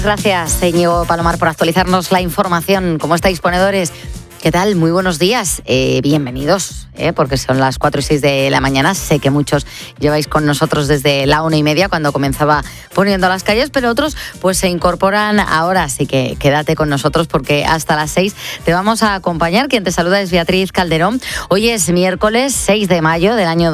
Gracias, Íñigo Palomar, por actualizarnos la información. ¿Cómo estáis, ponedores? ¿Qué tal? Muy buenos días. Bienvenidos, porque son las 4:06 de la mañana. Sé que muchos lleváis con nosotros desde la 1:30 cuando comenzaba Poniendo las Calles, pero otros pues se incorporan ahora. Así que quédate con nosotros porque hasta las 6 te vamos a acompañar. Quien te saluda es Beatriz Calderón. Hoy es miércoles 6 de mayo del año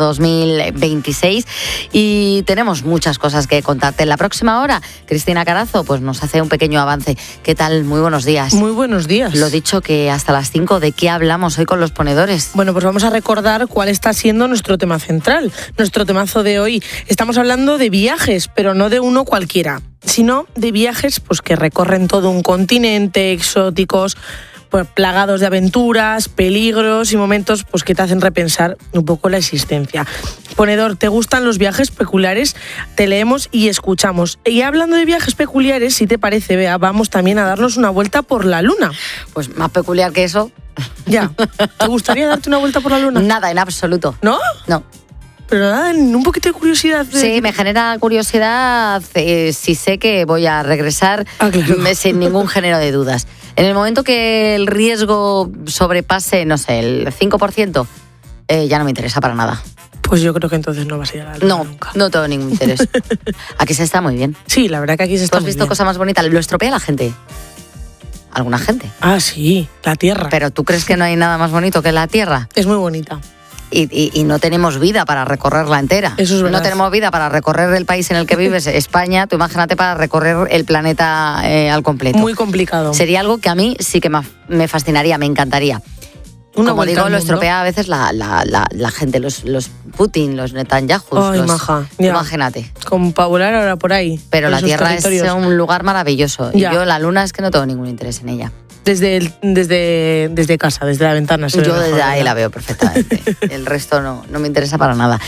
2026 y tenemos muchas cosas que contarte. En la próxima hora, Cristina Carazo pues nos hace un pequeño avance. ¿Qué tal? Muy buenos días. Muy buenos días. Lo dicho, que hasta las 5, ¿de qué hablamos hoy con los ponedores? Bueno, pues vamos a recordar cuál está siendo nuestro tema central. Nuestro temazo de hoy. Estamos hablando de viajes, pero no de uno cualquiera, sino de viajes pues que recorren todo un continente, exóticos, pues plagados de aventuras, peligros y momentos pues que te hacen repensar un poco la existencia. Ponedor, ¿te gustan los viajes peculiares? Te leemos y escuchamos. Y hablando de viajes peculiares, si te parece, Bea, vamos también a darnos una vuelta por la Luna. Pues más peculiar que eso. Ya. ¿Te gustaría darte una vuelta por la Luna? Nada, en absoluto. ¿No? No. Pero nada, un poquito de curiosidad. Sí, me genera curiosidad si sé que voy a regresar sin ningún género de dudas. En el momento que el riesgo sobrepase, no sé, el 5%, ya no me interesa para nada. Pues yo creo que entonces no vas a ir a la Luna nunca. No tengo ningún interés. Aquí se está muy bien. Sí, la verdad que aquí se está muy bien. ¿Tú has visto cosas más bonitas? ¿Lo estropea la gente? ¿Alguna gente? Ah, sí, la Tierra. ¿Pero tú crees que no hay nada más bonito que la Tierra? Es muy bonita. Y no tenemos vida para recorrerla entera. Eso es verdad. No tenemos vida para recorrer el país en el que vives, España. Tú imagínate para recorrer el planeta al completo. Muy complicado. Sería algo que a mí sí que me fascinaría, me encantaría. Como digo, lo estropea a veces la gente, los Putin, los Netanyahu. Ay, maja. Imagínate. Con pa' volar ahora por ahí. Pero la Tierra es un lugar maravilloso. Ya. Y yo la Luna es que no tengo ningún interés en ella. Desde casa, desde la ventana. Yo desde ahí la veo perfectamente. El resto no me interesa para nada.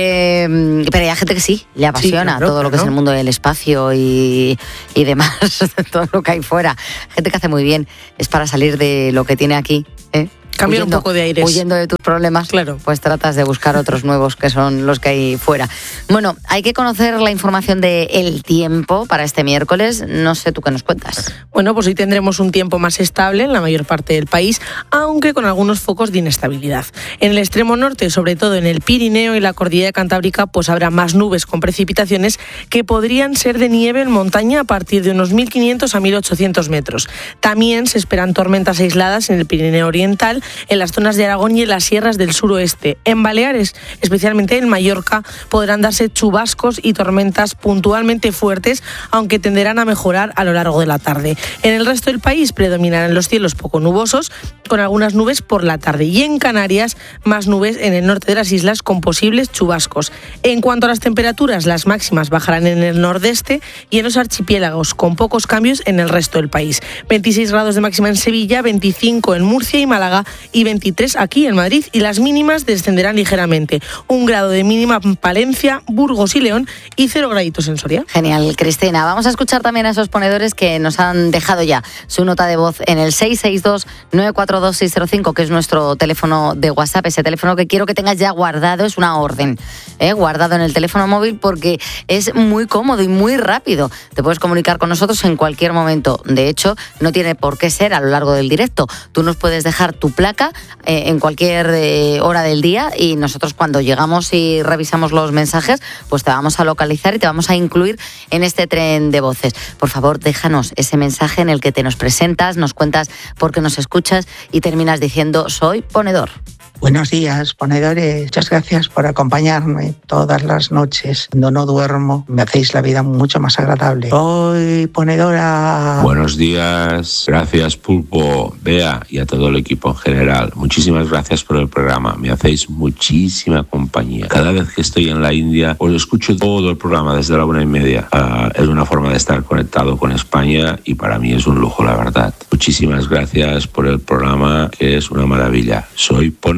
Pero hay gente que sí, le apasiona todo lo que es el mundo del espacio y demás, todo lo que hay fuera. Gente que hace muy bien. Es para salir de lo que tiene aquí, Cambiar un poco de aires. Huyendo de tus problemas, claro. Pues tratas de buscar otros nuevos que son los que hay fuera. Bueno, hay que conocer la información del tiempo para este miércoles. No sé tú qué nos cuentas. Bueno, pues hoy tendremos un tiempo más estable en la mayor parte del país, aunque con algunos focos de inestabilidad. En el extremo norte, sobre todo en el Pirineo y la Cordillera Cantábrica, pues habrá más nubes con precipitaciones que podrían ser de nieve en montaña a partir de unos 1.500 a 1.800 metros. También se esperan tormentas aisladas en el Pirineo Oriental, en las zonas de Aragón y en las sierras del suroeste. En Baleares, especialmente en Mallorca, podrán darse chubascos y tormentas puntualmente fuertes, aunque tenderán a mejorar a lo largo de la tarde. En el resto del país predominarán los cielos poco nubosos, con algunas nubes por la tarde. Y en Canarias, más nubes en el norte de las islas con posibles chubascos. En cuanto a las temperaturas, las máximas bajarán en el nordeste y en los archipiélagos, con pocos cambios en el resto del país. 26 grados de máxima en Sevilla, 25 en Murcia y Málaga, y 23 aquí en Madrid, y las mínimas descenderán ligeramente. 1 grado de mínima en Palencia, Burgos y León y 0 graditos en Soria. Genial, Cristina. Vamos a escuchar también a esos ponedores que nos han dejado ya su nota de voz en el 662-942-605, que es nuestro teléfono de WhatsApp, ese teléfono que quiero que tengas ya guardado, es una orden, guardado en el teléfono móvil porque es muy cómodo y muy rápido. Te puedes comunicar con nosotros en cualquier momento. De hecho, no tiene por qué ser a lo largo del directo. Tú nos puedes dejar tu placa en cualquier hora del día y nosotros cuando llegamos y revisamos los mensajes, pues te vamos a localizar y te vamos a incluir en este tren de voces. Por favor, déjanos ese mensaje en el que te nos presentas, nos cuentas por qué nos escuchas y terminas diciendo soy ponedor. Buenos días, ponedores. Muchas gracias por acompañarme todas las noches. Cuando no duermo, me hacéis la vida mucho más agradable. Soy ponedora. Buenos días. Gracias, Pulpo, Bea y a todo el equipo en general. Muchísimas gracias por el programa. Me hacéis muchísima compañía. Cada vez que estoy en la India, os escucho todo el programa desde la 1:30. Es una forma de estar conectado con España y para mí es un lujo, la verdad. Muchísimas gracias por el programa, que es una maravilla. Soy ponedora.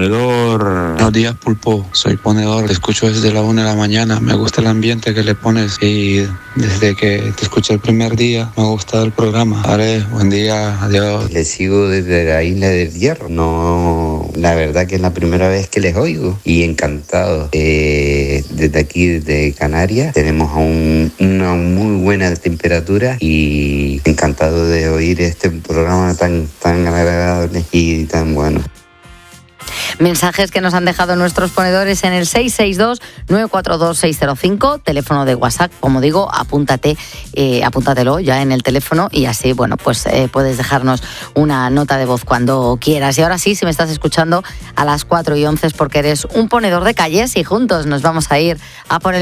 ponedor. Buenos días, Pulpo. Soy ponedor. Te escucho desde la 1 de la mañana. Me gusta el ambiente que le pones y desde que te escuché el primer día me ha gustado el programa. Vale, buen día. Adiós. Les sigo desde la Isla del Hierro. No, la verdad que es la primera vez que les oigo y encantado. Desde aquí, desde Canarias, tenemos una muy buena temperatura y encantado de oír este programa tan agradable y tan bueno. Mensajes que nos han dejado nuestros ponedores en el 662-942-605, teléfono de WhatsApp, como digo, apúntatelo ya en el teléfono y así, bueno, pues puedes dejarnos una nota de voz cuando quieras. Y ahora sí, si me estás escuchando a las 4:11 es porque eres un ponedor de calles y juntos nos vamos a ir a por el